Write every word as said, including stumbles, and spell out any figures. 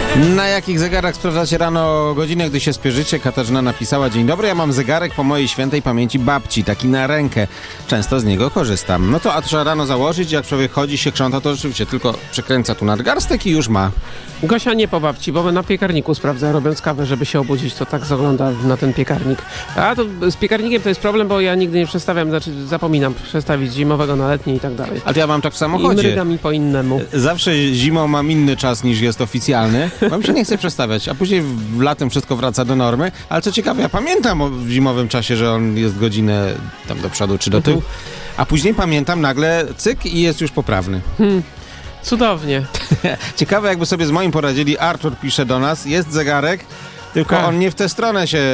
Na jakich zegarach sprawdzacie rano godzinę, gdy się spieszycie? Katarzyna napisała: dzień dobry, ja mam zegarek po mojej świętej pamięci babci, taki na rękę. Często z niego korzystam. No to a trzeba rano założyć, jak człowiek chodzi, się krząta, to rzeczywiście tylko przekręca tu nadgarstek i już ma. Gosia nie po babci, bo na piekarniku sprawdza, robiąc kawę, żeby się obudzić, to tak zagląda na ten piekarnik. A to z piekarnikiem to jest problem, bo ja nigdy nie przestawiam, znaczy zapominam przestawić zimowego na letni i tak dalej. Ale ja mam tak w I samochodzie. mryga mi po innemu. Zawsze zimą mam inny czas niż jest oficjalny, bo mi się nie chce przestawiać, a później w latem wszystko wraca do normy. Ale co ciekawe, ja pamiętam o zimowym czasie, że on jest godzinę tam do przodu czy do tyłu, a później pamiętam nagle cyk i jest już poprawny. Hmm. Cudownie. Ciekawe, jakby sobie z moim poradzili. Artur pisze do nas, jest zegarek, tylko A. on nie w tę stronę się